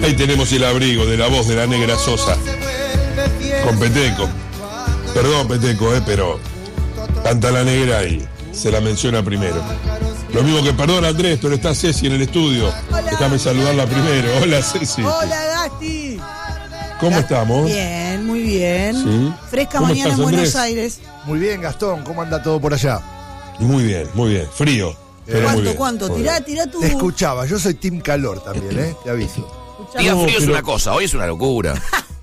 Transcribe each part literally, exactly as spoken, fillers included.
Ahí tenemos el abrigo de la voz de la Negra Sosa. Con Peteco. Perdón, Peteco, eh, pero canta la Negra y se la menciona primero. Lo mismo que perdón, Andrés, pero está Ceci en el estudio. Hola. Déjame saludarla primero. Hola, Ceci. Hola, Gasti. ¿Cómo estamos? Bien, muy bien. Sí. Fresca ¿Cómo mañana estás, en Buenos Andrés? Aires. Muy bien, Gastón, ¿cómo anda todo por allá? Muy bien, muy bien. Frío. Pero muy ¿Cuánto, bien. cuánto? Muy Tirá, bien. tirá tu... Te escuchaba, yo soy team calor también, ¿eh? Te aviso. Escuchá, Día No, frío es pero- una cosa, hoy es una locura.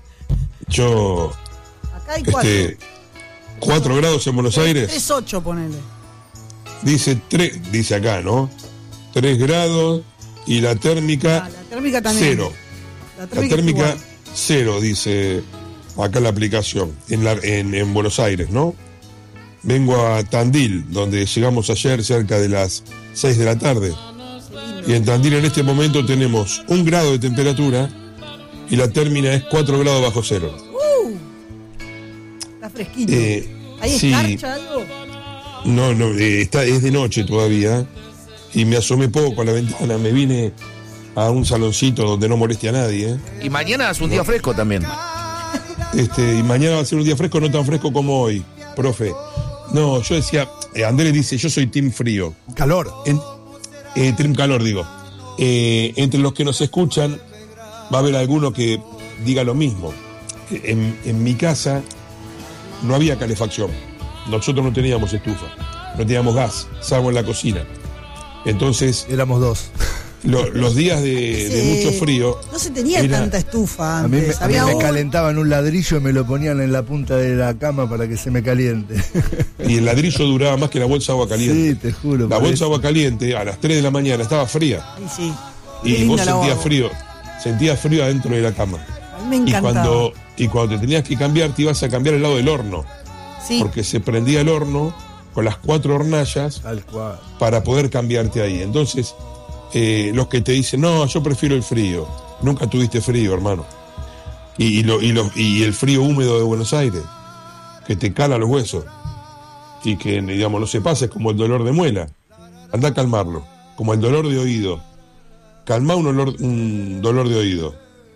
Yo, acá hay cuatro. este, cuatro grados en Buenos Aires. tres ocho, ponele. Dice tres, dice acá, ¿no? tres grados y la térmica Ah, la térmica también. cero. La La térmica, térmica es igual. cero, dice acá la aplicación, en, la, en, en Buenos Aires, ¿no? Vengo a Tandil, donde llegamos ayer cerca de las seis de la tarde. Y en Tandil en este momento tenemos un grado de temperatura y la térmica es cuatro grados bajo cero. Uh, está fresquito. Eh, ¿Ahí sí. escarcha algo? No, no, eh, está, es de noche todavía. Y me asomé poco a la ventana, me vine a un saloncito donde no moleste a nadie. ¿eh? Y mañana es un día fresco también. Este, y mañana va a ser un día fresco, no tan fresco como hoy, profe. No, yo decía, eh, Andrés dice, yo soy team frío. Calor. En, eh, team calor, digo. Eh, entre los que nos escuchan, va a haber alguno que diga lo mismo. En, en mi casa no había calefacción. Nosotros no teníamos estufa, no teníamos gas, salvo en la cocina. Entonces, Éramos dos. lo- los días de, de Sí. mucho frío. No se tenía era- tanta estufa A mí, antes. me, a mí Había me un- calentaban un ladrillo y me lo ponían en la punta de la cama para que se me caliente. Y el ladrillo duraba más que la bolsa de agua caliente. Sí, te juro. La por bolsa de eso. agua caliente a las tres de la mañana estaba fría. Ay, sí. Qué Y linda vos la sentías voz. frío, sentías frío adentro de la cama. A mí me Y encantaba. cuando, y cuando te tenías que cambiar, te ibas a cambiar al lado del horno. Sí. Porque se prendía el horno con las cuatro hornallas Tal cual. para poder cambiarte ahí. Entonces, eh, los que te dicen, no, yo prefiero el frío. Nunca tuviste frío, hermano. Y, y, lo, y, lo- y el frío húmedo de Buenos Aires, que te cala los huesos. Y que, digamos, no se pasa, es como el dolor de muela. Anda a calmarlo. Como el dolor de oído. Calma un, olor, un dolor de oído.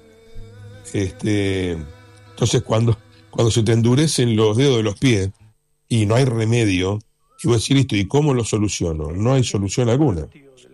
Este, entonces, cuando, cuando se te endurecen los dedos de los pies y no hay remedio, y vos decís, listo, ¿y cómo lo soluciono? No hay solución alguna.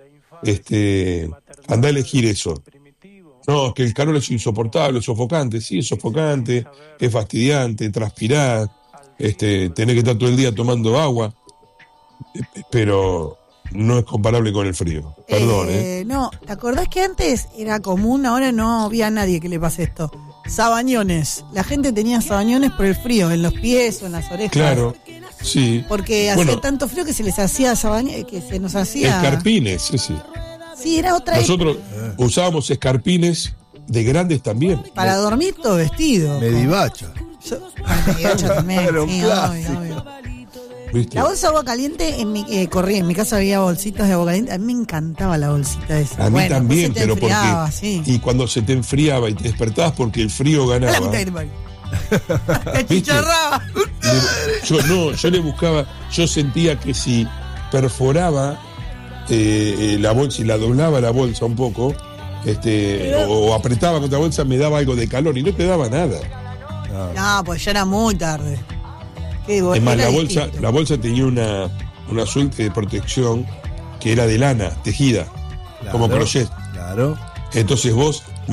Este, anda a elegir eso. No, es que el calor es insoportable, es sofocante. Sí, es sofocante, es fastidiante, transpirar, este, tener que estar todo el día tomando agua, eh, pero no es comparable con el frío. Perdón, ¿eh? Eh, no, ¿te acordás que antes era común? Ahora no había nadie que le pase esto. Sabañones. La gente tenía sabañones por el frío, en los pies o en las orejas. Claro, sí. Porque hacía Bueno, tanto frío que se les hacía sabañones, que se nos hacía. escarpines, sí, sí. Sí, era otra Nosotros usábamos escarpines de grandes también. época. Para dormir todo vestido. Medivacha. Yo, ah, mediacha también, Era un sí, clásico. obvio, obvio. ¿Viste? La bolsa de agua caliente, en mi, eh, corría, en mi casa había bolsitas de agua caliente. A mí me encantaba la bolsita esa. A mí Bueno, también, pues se te pero porque. enfriaba, sí. Y cuando se te enfriaba y te despertabas porque el frío A la ganaba. mitad que te pague. Te chicharraba. le- yo no, yo le buscaba, yo sentía que si perforaba eh, eh, la bolsa y la doblaba la bolsa un poco, este, o, o apretaba contra la bolsa, me daba algo de calor y no te daba nada. No, pues ya era muy tarde. Qué bo- Es más, era la bolsa, distinto. la bolsa tenía una, una suerte de protección que era de lana, tejida, como Claro, crochet. Claro. Entonces vos